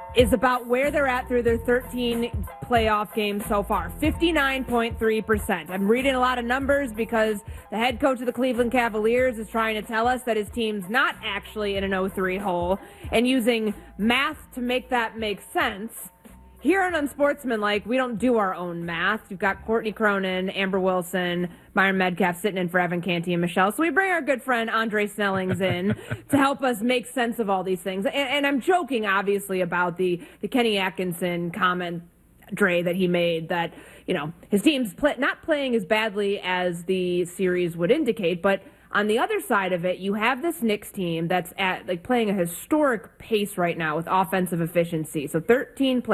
is about where they're at through their 13 playoff games so far. 59.3%. I'm reading a lot of numbers because the head coach of the Cleveland Cavaliers is trying to tell us that his team's not actually in an 0-3 hole and using math to make that make sense. Here on Unsportsmanlike, we don't do our own math. You've got Courtney Cronin, Amber Wilson, Myron Medcalf sitting in for Evan Canty and Michelle. So we bring our good friend Andre Snellings in to help us make sense of all these things. And I'm joking, obviously, about the Kenny Atkinson comment, Dre, that he made that, you know, his team's not playing as badly as the series would indicate, but on the other side of it, you have this Knicks team that's playing a historic pace right now with offensive efficiency. So 13